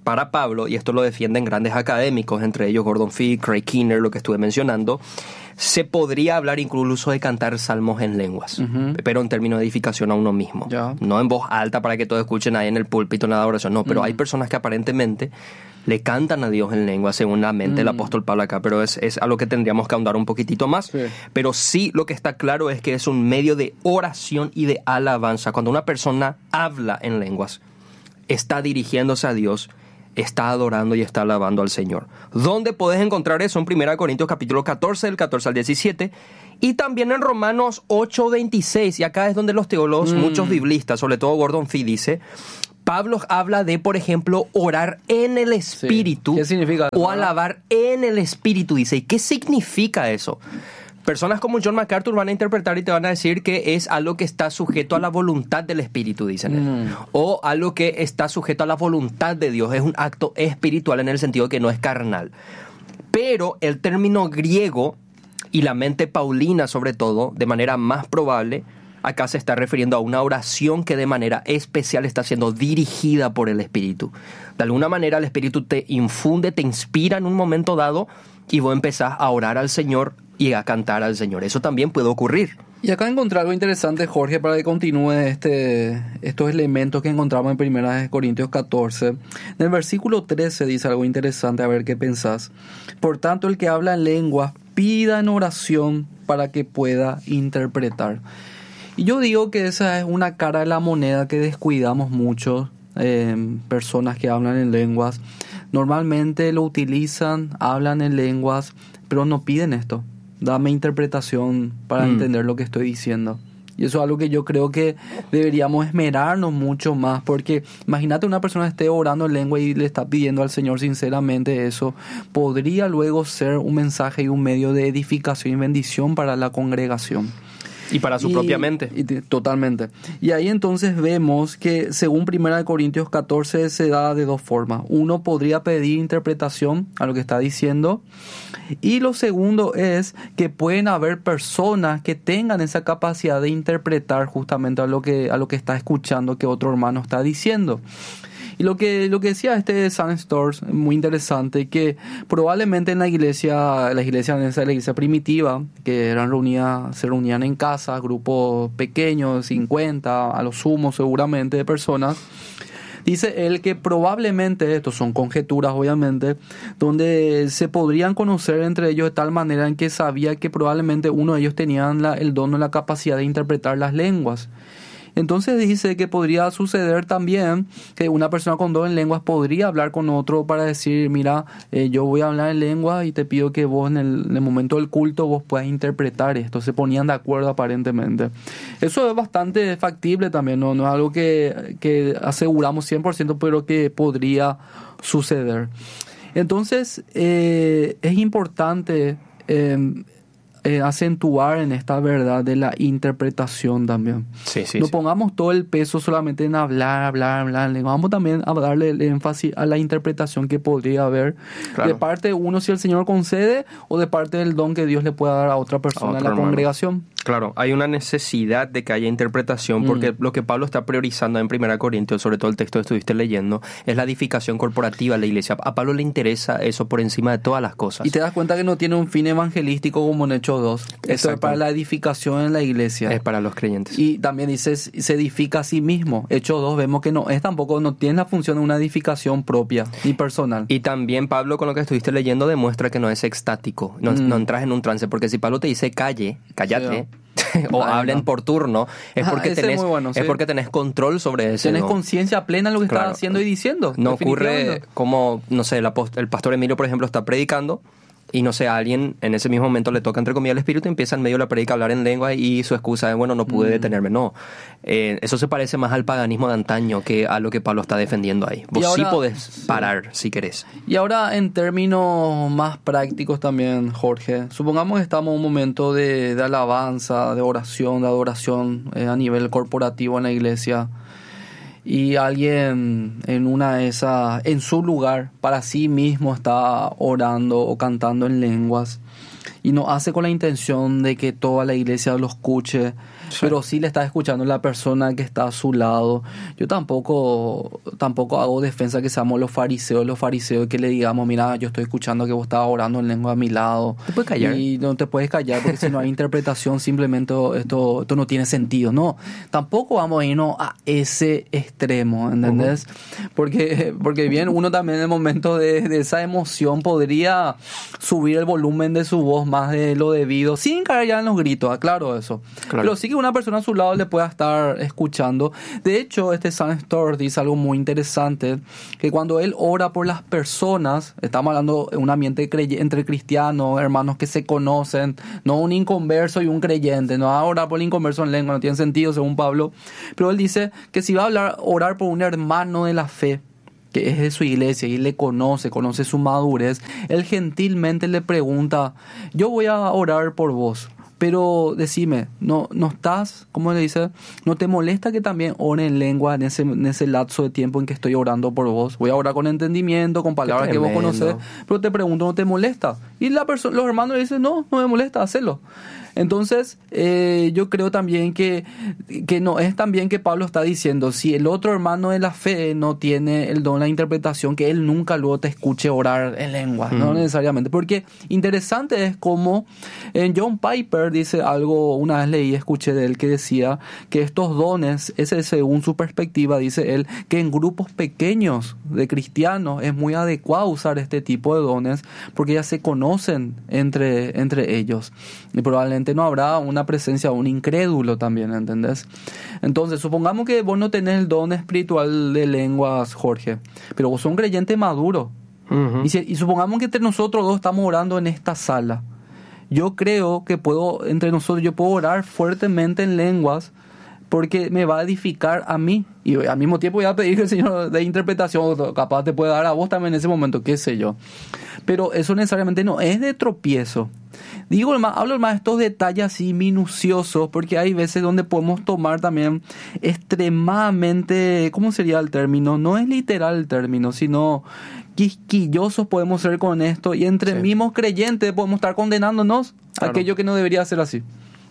para Pablo, y esto lo defienden grandes académicos, entre ellos Gordon Fee, Craig Keener, lo que estuve mencionando, se podría hablar incluso de cantar salmos en lenguas, uh-huh. pero en términos de edificación a uno mismo. Yeah. No en voz alta para que todos escuchen ahí en el púlpito, nada de oración, no, pero uh-huh. hay personas que aparentemente le cantan a Dios en lengua, según la mente del mm. apóstol Pablo acá, pero es, es a lo que tendríamos que ahondar un poquitito más. Sí. Pero sí, lo que está claro es que es un medio de oración y de alabanza. Cuando una persona habla en lenguas, está dirigiéndose a Dios, está adorando y está alabando al Señor. ¿Dónde podés encontrar eso? En primera Corintios capítulo catorce, del catorce al diecisiete, y también en Romanos ocho, veintiséis, y acá es donde los teólogos, mm. muchos biblistas, sobre todo Gordon Fee, dice... Pablo habla de, por ejemplo, orar en el Espíritu. Sí. ¿Qué significa eso? O alabar en el Espíritu, dice. ¿Y qué significa eso? Personas como John MacArthur van a interpretar y te van a decir que es algo que está sujeto a la voluntad del Espíritu, dicen. Mm. O algo que está sujeto a la voluntad de Dios. Es un acto espiritual en el sentido que no es carnal. Pero el término griego y la mente paulina, sobre todo, de manera más probable... Acá se está refiriendo a una oración que de manera especial está siendo dirigida por el Espíritu. De alguna manera el Espíritu te infunde, te inspira en un momento dado y vos empezás a orar al Señor y a cantar al Señor. Eso también puede ocurrir. Y acá encontré algo interesante, Jorge, para que continúe este, estos elementos que encontramos en primera Corintios catorce. En el versículo trece dice algo interesante, a ver qué pensás. Por tanto, el que habla en lenguas, pida en oración para que pueda interpretar. Y yo digo que esa es una cara de la moneda que descuidamos mucho, eh, personas que hablan en lenguas. Normalmente lo utilizan, hablan en lenguas, pero no piden esto. Dame interpretación para mm. entender lo que estoy diciendo. Y eso es algo que yo creo que deberíamos esmerarnos mucho más, porque imagínate una persona que esté orando en lengua y le está pidiendo al Señor sinceramente eso, podría luego ser un mensaje y un medio de edificación y bendición para la congregación. Y para su y, propia mente. Y, totalmente. Y ahí entonces vemos que según primera Corintios catorce se da de dos formas. Uno podría pedir interpretación a lo que está diciendo. Y lo segundo es que pueden haber personas que tengan esa capacidad de interpretar justamente a lo que, a lo que está escuchando que otro hermano está diciendo. Y lo que, lo que decía este Sam Storrs, muy interesante, que probablemente en la iglesia, la iglesia, en esa, la iglesia primitiva, que eran reunidas, se reunían en casa, grupos pequeños, cincuenta, a lo sumo seguramente, de personas. Dice él que probablemente, estos son conjeturas obviamente, donde se podrían conocer entre ellos de tal manera en que sabía que probablemente uno de ellos tenía la, el don o la capacidad de interpretar las lenguas. Entonces dice que podría suceder también que una persona con don en lenguas podría hablar con otro para decir, mira, eh, yo voy a hablar en lengua y te pido que vos en el, en el momento del culto vos puedas interpretar esto. Se ponían de acuerdo aparentemente. Eso es bastante factible también, no, no es algo que, que aseguramos cien por ciento, pero que podría suceder. Entonces eh, es importante eh, Eh, acentuar en esta verdad de la interpretación también. Sí, sí, no sí. pongamos todo el peso solamente en hablar, hablar, hablar. Vamos también a darle el énfasis a la interpretación que podría haber, claro, de parte de uno si el Señor concede o de parte del don que Dios le pueda dar a otra persona en la hermano. Congregación. Claro, hay una necesidad de que haya interpretación porque mm. lo que Pablo está priorizando en primera Corintios, sobre todo el texto que estuviste leyendo, es la edificación corporativa de la iglesia. A Pablo le interesa eso por encima de todas las cosas. Y te das cuenta que no tiene un fin evangelístico como en Hechos dos. Esto es para la edificación en la iglesia. Es para los creyentes. Y también dice, se edifica a sí mismo. Hechos dos vemos que no es tampoco, no tiene la función de una edificación propia ni personal. Y también Pablo, con lo que estuviste leyendo, demuestra que no es extático. No, mm. no entras en un trance. Porque si Pablo te dice calle, cállate, sí. o Ay, hablen no. por turno, es porque, tenés, es, bueno, sí. es porque tenés control sobre eso. Tenés ¿no? conciencia plena de lo que claro. estás haciendo y diciendo. No ocurre como, no sé, el, apost- el pastor Emilio, por ejemplo, está predicando y no sé, a alguien en ese mismo momento le toca entre comillas el espíritu y empieza en medio de la predica a hablar en lengua y su excusa es, bueno, no pude mm. detenerme. No, eh, eso se parece más al paganismo de antaño que a lo que Pablo está defendiendo ahí. Vos ahora, sí podés sí. parar si querés. Y ahora en términos más prácticos también, Jorge, supongamos que estamos en un momento de, de alabanza, de oración, de adoración eh, a nivel corporativo en la iglesia. Y alguien en una de esas, en su lugar, para sí mismo está orando o cantando en lenguas. y no hace con la intención de que toda la iglesia lo escuche, sí. pero sí le está escuchando la persona que está a su lado. Yo tampoco tampoco hago defensa que seamos los fariseos, los fariseos que le digamos, mira, yo estoy escuchando que vos estabas orando en lengua a mi lado. ¿Te puedes callar? Y no te puedes callar porque si no hay interpretación simplemente esto, esto no tiene sentido. No, tampoco vamos a irnos a ese extremo, ¿entendés? Uh-huh. Porque, porque bien, uno también en el momento de, de esa emoción podría subir el volumen de su voz más de lo debido, sin caer ya en los gritos, aclaro eso. Claro. Pero sí que una persona a su lado le pueda estar escuchando. De hecho, este Sam Storrs dice algo muy interesante, que cuando él ora por las personas, estamos hablando de un ambiente crey- entre cristianos, hermanos que se conocen, no un inconverso y un creyente, no va a orar por el inconverso en lengua, no tiene sentido según Pablo, pero él dice que si va a hablar, orar por un hermano de la fe, que es de su iglesia y le conoce, conoce su madurez, él gentilmente le pregunta, yo voy a orar por vos, pero decime, ¿no, no estás, cómo le dice? ¿No te molesta que también ore en lengua en ese, en ese lapso de tiempo en que estoy orando por vos? Voy a orar con entendimiento, con palabras que vos conocés, pero te pregunto, ¿no te molesta? Y la persona, los hermanos le dicen, no, no me molesta, hacelo. Entonces, eh, yo creo también que, que no es también que Pablo está diciendo, si el otro hermano de la fe no tiene el don, la interpretación, que él nunca luego te escuche orar en lengua, mm. no necesariamente. Porque interesante es como en John Piper dice algo, una vez leí, escuché de él que decía que estos dones, ese según su perspectiva, dice él, que en grupos pequeños de cristianos es muy adecuado usar este tipo de dones porque ya se conocen entre, entre ellos. Y probablemente no habrá una presencia de un incrédulo también, ¿entendés? Entonces, supongamos que vos no tenés el don espiritual de lenguas, Jorge, pero vos sos un creyente maduro. Uh-huh. Y, si, y supongamos que entre nosotros dos estamos orando en esta sala. Yo creo que puedo, entre nosotros, yo puedo orar fuertemente en lenguas porque me va a edificar a mí. Y al mismo tiempo voy a pedir que el Señor dé interpretación, capaz te puede dar a vos también en ese momento, qué sé yo. Pero eso necesariamente no es de tropiezo. Digo, más, hablo más de estos detalles así minuciosos, porque hay veces donde podemos tomar también extremadamente, ¿cómo sería el término? No es literal el término, sino quisquillosos podemos ser con esto, y entre sí. mismos creyentes podemos estar condenándonos claro. a aquello que no debería ser así.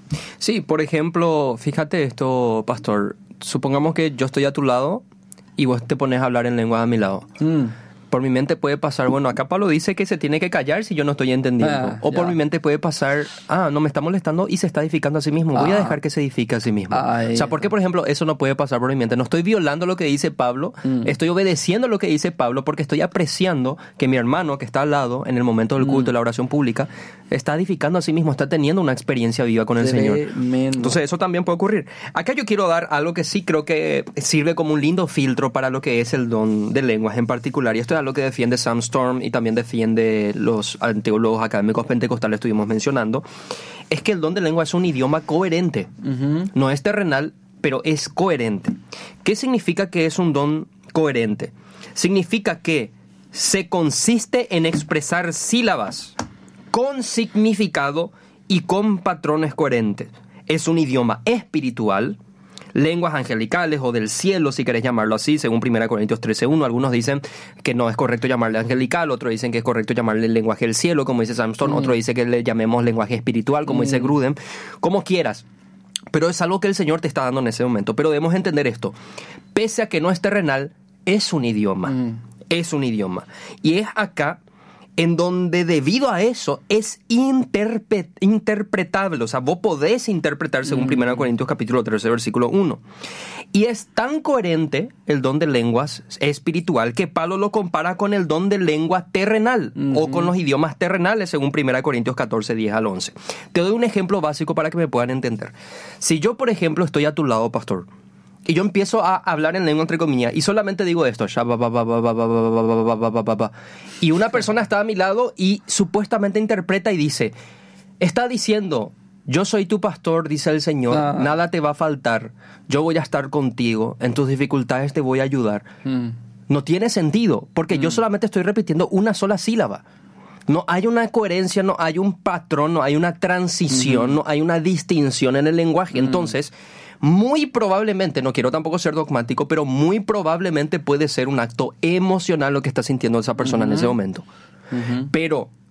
Sí, por ejemplo, fíjate esto, pastor. Supongamos que yo estoy a tu lado y vos te pones a hablar en lengua a mi lado. Mm. Por mi mente puede pasar, bueno, acá Pablo dice que se tiene que callar si yo no estoy entendiendo. Ah, o por ya. mi mente puede pasar, ah, no me está molestando y se está edificando a sí mismo. Voy ah. a dejar que se edifique a sí mismo. Ay. O sea, ¿por qué, por ejemplo, eso no puede pasar por mi mente? No estoy violando lo que dice Pablo, mm. estoy obedeciendo lo que dice Pablo porque estoy apreciando que mi hermano que está al lado en el momento del culto, mm. de la oración pública, está edificando a sí mismo, está teniendo una experiencia viva con el Tremendo. Señor. Entonces eso también puede ocurrir. Acá yo quiero dar algo que sí creo que sirve como un lindo filtro para lo que es el don de lenguas en particular. Y esto es algo que defiende Sam Storms y también defiende los teólogos académicos pentecostales estuvimos mencionando. Es que el don de lengua es un idioma coherente. Uh-huh. No es terrenal, pero es coherente. ¿Qué significa que es un don coherente? Significa que se consiste en expresar sílabas con significado y con patrones coherentes. Es un idioma espiritual, lenguas angelicales o del cielo, si querés llamarlo así, según primera Corintios trece uno. Algunos dicen que no es correcto llamarle angelical, otros dicen que es correcto llamarle lenguaje del cielo, como dice Sam Storms, mm. otro dice que le llamemos lenguaje espiritual, como mm. dice Grudem, como quieras. Pero es algo que el Señor te está dando en ese momento. Pero debemos entender esto. Pese a que no es terrenal, es un idioma. Mm. Es un idioma. Y es acá en donde debido a eso es interpre- interpretable. O sea, vos podés interpretar según mm. primera Corintios capítulo trece, versículo uno. Y es tan coherente el don de lenguas espiritual que Pablo lo compara con el don de lengua terrenal mm-hmm. o con los idiomas terrenales según primera Corintios catorce, diez al once. Te doy un ejemplo básico para que me puedan entender. Si yo, por ejemplo, estoy a tu lado, pastor, y yo empiezo a hablar en lengua entre comillas y solamente digo esto, y una persona está a mi lado y supuestamente interpreta y dice, está diciendo, yo soy tu pastor, dice el Señor, ah. nada te va a faltar, yo voy a estar contigo, en tus dificultades te voy a ayudar. Mm. No tiene sentido, porque mm. yo solamente estoy repitiendo una sola sílaba. No hay una coherencia, no hay un patrón, no hay una transición, mm. no hay una distinción en el lenguaje. Mm. Entonces, muy probablemente, no quiero tampoco ser dogmático, pero muy probablemente puede ser un acto emocional lo que está sintiendo esa persona uh-huh. en ese momento. Uh-huh. Pero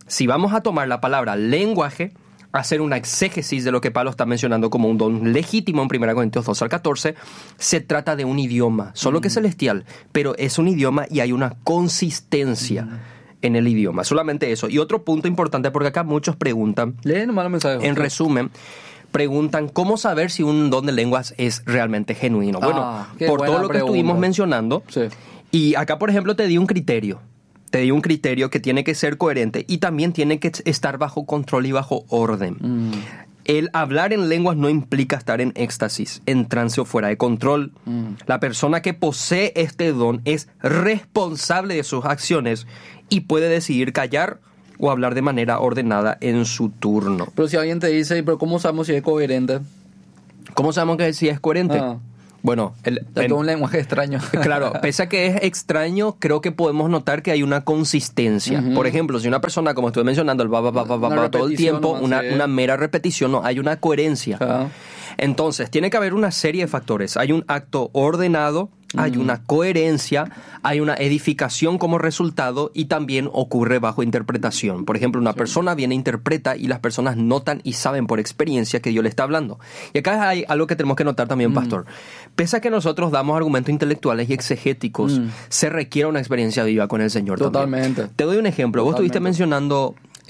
si vamos a tomar la palabra lenguaje, hacer una exégesis de lo que Pablo está mencionando como un don legítimo en primera Corintios dos al catorce, se trata de un idioma, solo que celestial, pero es un idioma y hay una consistencia mm. en el idioma, solamente eso. Y otro punto importante, porque acá muchos preguntan, lee nomás los mensajes. En resumen, preguntan cómo saber si un don de lenguas es realmente genuino. Ah, bueno, por todo lo que pregunta. estuvimos mencionando, sí. Y acá, por ejemplo, te di un criterio. Te di un criterio que tiene que ser coherente y también tiene que estar bajo control y bajo orden. Mm. El hablar en lenguas no implica estar en éxtasis, en trance o fuera de control. Mm. La persona que posee este don es responsable de sus acciones y puede decidir callar o hablar de manera ordenada en su turno. Pero si alguien te dice, ¿pero cómo sabemos si es coherente? ¿Cómo sabemos que si es coherente? Ah. Bueno, el, es en, un lenguaje extraño. Claro, pese a que es extraño, creo que podemos notar que hay una consistencia. Uh-huh. Por ejemplo, si una persona, como estuve mencionando, el va, va, va, va, va, va todo el tiempo, una, una mera repetición, no, hay una coherencia. Uh-huh. Entonces, tiene que haber una serie de factores. Hay un acto ordenado, uh-huh. hay una coherencia, hay una edificación como resultado y también ocurre bajo interpretación. Por ejemplo, una sí. persona viene, interpreta y las personas notan y saben por experiencia que Dios le está hablando. Y acá hay algo que tenemos que notar también, uh-huh. pastor. Pese a que nosotros damos argumentos intelectuales y exegéticos, uh-huh. se requiere una experiencia viva con el Señor. Totalmente. También. Te doy un ejemplo. Totalmente. Vos estuviste mencionando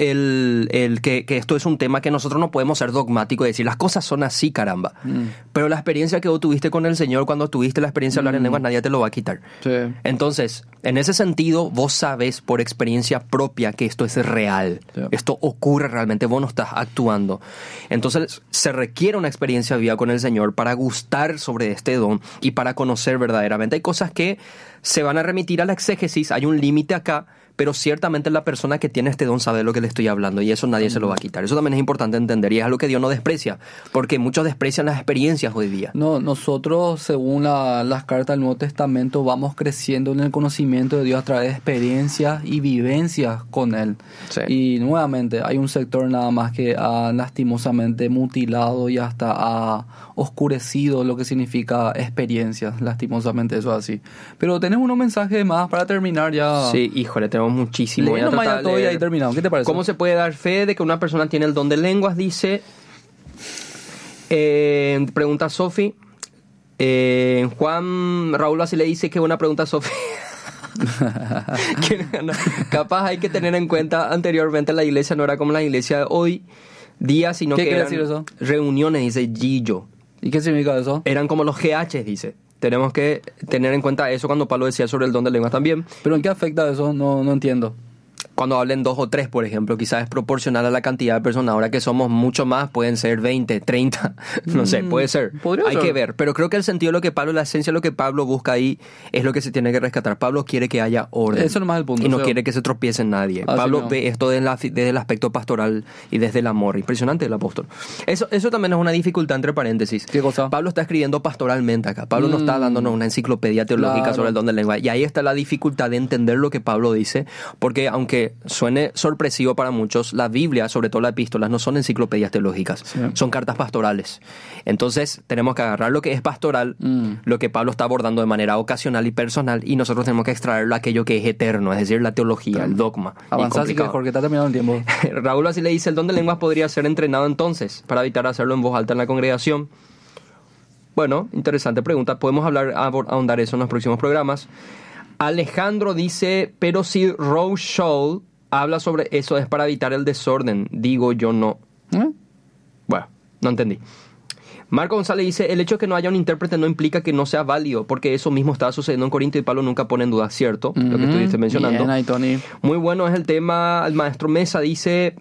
el, el que, que esto es un tema que nosotros no podemos ser dogmáticos y decir las cosas son así, caramba. Mm. Pero la experiencia que vos tuviste con el Señor, cuando tuviste la experiencia de hablar mm. en lenguas, nadie te lo va a quitar. Sí. Entonces, en ese sentido, vos sabés por experiencia propia que esto es real. Sí. Esto ocurre realmente, vos no estás actuando. Entonces, se requiere una experiencia viva con el Señor para gustar sobre este don y para conocer verdaderamente. Hay cosas que se van a remitir a la exégesis, hay un límite acá, pero ciertamente la persona que tiene este don sabe de lo que le estoy hablando y eso nadie se lo va a quitar. Eso también es importante entender y es algo que Dios no desprecia, porque muchos desprecian las experiencias hoy día. No, nosotros, según la, las cartas del Nuevo Testamento, vamos creciendo en el conocimiento de Dios a través de experiencias y vivencias con Él. Sí. Y nuevamente, hay un sector nada más que ha lastimosamente mutilado y hasta ha oscurecido lo que significa experiencias. Lastimosamente eso es así. Pero tenemos unos mensajes más para terminar ya. Sí, híjole, tenemos muchísimo. Voy a tratar todo y ahí terminado. ¿Qué te parece? ¿Cómo se puede dar fe de que una persona tiene el don de lenguas? Dice, eh, pregunta Sofi. Eh, Juan Raúl así le dice que una pregunta a Sofi. Capaz hay que tener en cuenta, anteriormente la iglesia no era como la iglesia de hoy día, sino ¿Qué que quiere eran decir eso? reuniones, dice Gillo. ¿Y qué significa eso? Eran como los G H, dice. Tenemos que tener en cuenta eso cuando Pablo decía sobre el don de lenguas también. ¿Pero en qué afecta eso? No, no entiendo. Cuando hablen dos o tres, por ejemplo, quizás es proporcional a la cantidad de personas. Ahora que somos mucho más, pueden ser veinte, treinta, no mm, sé, puede ser. Hay ser. que ver. Pero creo que el sentido de lo que Pablo, la esencia de lo que Pablo busca ahí es lo que se tiene que rescatar. Pablo quiere que haya orden. Eso es más el punto. Y no o sea, quiere que se tropiece en nadie. Así Pablo no. ve esto desde, la, desde el aspecto pastoral y desde el amor. Impresionante el apóstol. Eso, eso también es una dificultad entre paréntesis. ¿Qué cosa? Pablo está escribiendo pastoralmente acá. Pablo mm. no está dándonos una enciclopedia teológica claro. sobre el don de lengua. Y ahí está la dificultad de entender lo que Pablo dice. Porque aunque suene sorpresivo para muchos, la Biblia, sobre todo las epístolas, no son enciclopedias teológicas, sí. son cartas pastorales. Entonces tenemos que agarrar lo que es pastoral, mm. lo que Pablo está abordando de manera ocasional y personal, y nosotros tenemos que extraerlo aquello que es eterno, es decir, la teología, claro. el dogma. Avanzar, así que Jorge, está terminando el tiempo. Raúl así le dice, el don de lenguas podría ser entrenado entonces, para evitar hacerlo en voz alta en la congregación. Bueno, interesante pregunta, podemos hablar, ahondar eso en los próximos programas. Alejandro dice, pero si Rose Shaw habla sobre eso, es para evitar el desorden. Digo yo no. ¿Eh? Bueno, no entendí. Marco González dice, el hecho de que no haya un intérprete no implica que no sea válido, porque eso mismo estaba sucediendo en Corinto y Pablo nunca pone en duda, ¿cierto? Mm-hmm. Lo que estuviste mencionando. Bien, ahí, Tony. Muy bueno es el tema. El maestro Mesa dice,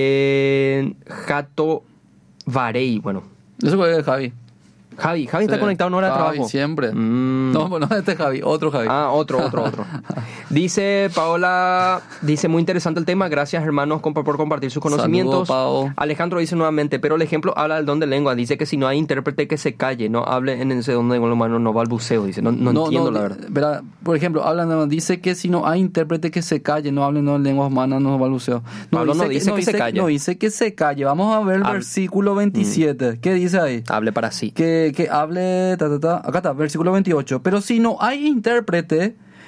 eh, Jato Varey, bueno. Eso es Javi. Javi, Javi sí. está conectado en hora de Javi, trabajo. siempre. Mm. No, no, este es Javi, otro Javi. Ah, otro, otro, otro. Dice Paola, dice muy interesante el tema, gracias hermanos por, por compartir sus conocimientos. Saludo, Alejandro dice nuevamente, pero el ejemplo habla del don de lengua, dice que si no hay intérprete que se calle, no hable en ese don de lengua humano, no balbuceo, dice, no, no, no entiendo no, la verdad. Verá, por ejemplo, hablan, dice que si no hay intérprete que se calle, no hable en lenguas humanas, no balbuceo. No, Pablo dice no dice que, que, no se dice, calle. No dice que se calle, vamos a ver el Hable. versículo veintisiete, mm. ¿qué dice ahí? Hable para sí. Que, que hable, ta, ta, ta. Acá está, versículo veintiocho, pero si no hay intérprete,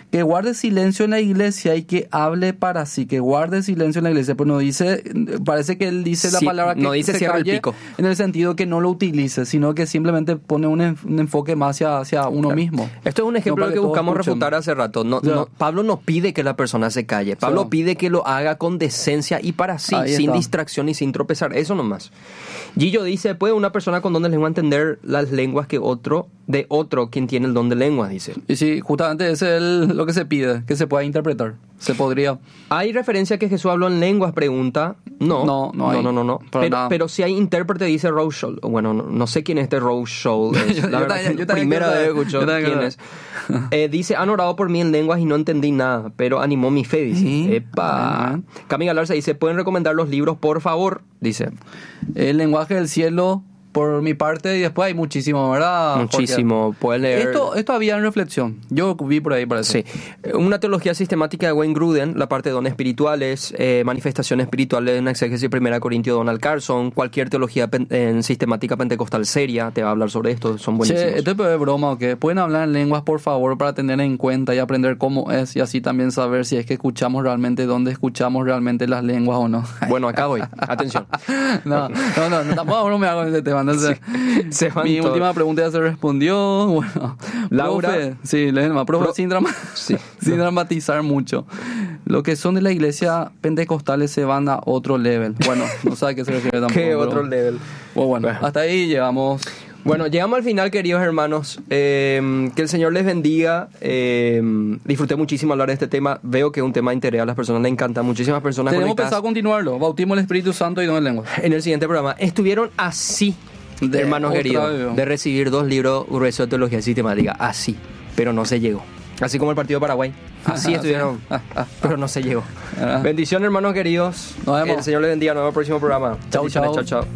que guarde silencio en la iglesia y que hable para sí, que guarde silencio en la iglesia. Pues no dice, parece que él dice la Sí, palabra que no dice se cierra el calle, pico. en el sentido que no lo utilice, sino que simplemente pone un, en- un enfoque más hacia, hacia uno Claro. mismo. Esto es un ejemplo No para de que que todos buscamos escuchen. refutar hace rato. No, Ya. no, Pablo no pide que la persona se calle. Pablo Ya. pide que lo haga con decencia y para sí, Ahí sin está. distracción y sin tropezar. Eso nomás. Gillo dice, ¿puede una persona con don de lengua entender las lenguas que otro de otro quien tiene el don de lengua? Dice. Y sí, justamente ese es el- lo que se pide, que se pueda interpretar. Se podría. ¿Hay referencia que Jesús habló en lenguas? Pregunta. No. No, no hay. No, no, no. Para Pero, nada. pero si hay intérprete, dice Rose Scholl. Bueno, no, no sé quién es este Rose Scholl. Es, Yo- la yo verdad también- que yo también primera quiero vez saber. escucho Yo también quién quiero es. Eh, dice, han orado por mí en lenguas y no entendí nada, pero animó mi fe, dice. Sí. Epa. Bueno. Cami Galarza dice, ¿pueden recomendar los libros, por favor? Dice. El lenguaje del cielo, por mi parte, y después hay muchísimo, ¿verdad? Jorge? Muchísimo. Pueden leer. Esto, esto había en reflexión. Yo vi por ahí, parece. Sí. Una teología sistemática de Wayne Grudem, la parte de dones espirituales, eh, manifestaciones espirituales, una exégesis primera Corintio de Donald Carson, cualquier teología pen- en sistemática pentecostal seria te va a hablar sobre esto, son buenísimos. Che, esto es broma, ¿o qué? ¿Pueden hablar en lenguas, por favor, para tener en cuenta y aprender cómo es y así también saber si es que escuchamos realmente, dónde escuchamos realmente las lenguas o no? Bueno, acá voy. Atención. No, no, no, no, tampoco bromear con este tema. Entonces, Se van mi todos. última pregunta ya se respondió. Bueno, Laura. profe, sí, le más, profe, Pro- sin, drama- Sí. sin dramatizar mucho. Los que son de la iglesia pentecostales se van a otro level. Bueno, no sé a qué se refiere tampoco. ¿Qué pero- otro level? Bueno, bueno, Bueno. hasta ahí llegamos. Bueno, llegamos al final, queridos hermanos. Eh, que el Señor les bendiga. Eh, disfruté muchísimo hablar de este tema. Veo que es un tema de interés. A las personas les encanta. Muchísimas personas Tenemos conectadas. pensado continuarlo. Bautismo del Espíritu Santo y don de lengua. En el siguiente programa estuvieron así, De hermanos otra queridos, vez. de recibir dos libros gruesos de teología sistemática. Así, pero no se llegó. Así como el partido de Paraguay. Así Ah, estuvieron, sí. Ah, ah, pero no se llegó. Ah. Bendición, hermanos queridos. Nos vemos. El Señor les bendiga. Nos vemos en el próximo programa. Chau, Bendiciones. chau. Chau, chau.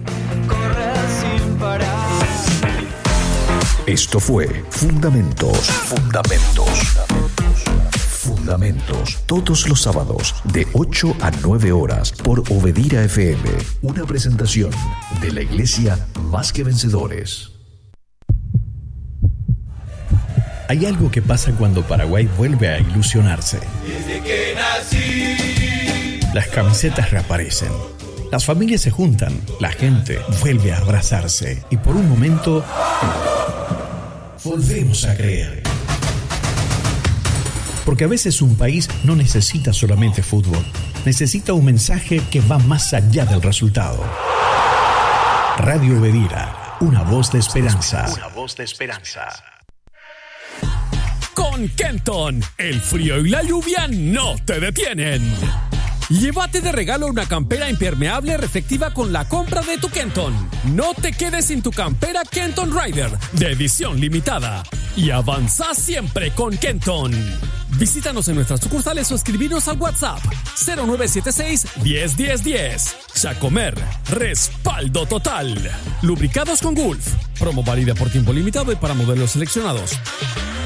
Esto fue Fundamentos. Fundamentos. Fundamentos. Todos los sábados de ocho a nueve horas por Obedira F M. Una presentación de la Iglesia Más que Vencedores. Hay algo que pasa cuando Paraguay vuelve a ilusionarse. Las camisetas reaparecen. Las familias se juntan, la gente vuelve a abrazarse y por un momento volvemos a creer. Porque a veces un país no necesita solamente fútbol, necesita un mensaje que va más allá del resultado. Radio Obedira, una voz de esperanza. Una voz de esperanza. Con Kenton, el frío y la lluvia no te detienen. Llévate de regalo una campera impermeable reflectiva con la compra de tu Kenton. No te quedes sin tu campera Kenton Rider de edición limitada. Y avanza siempre con Kenton. Visítanos en nuestras sucursales o escribinos al WhatsApp cero nueve siete seis, diez, diez, diez. Chacomer, respaldo total. Lubricados con Gulf. Promo válida por tiempo limitado y para modelos seleccionados.